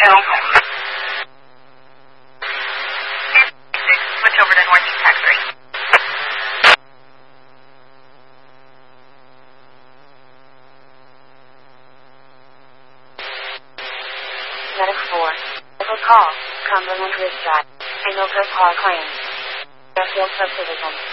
Switch over to Northeast Tech 3. Medic 4. Local call. Cumberland Ridge Drive. Angle per car claim. Airfield subdivision.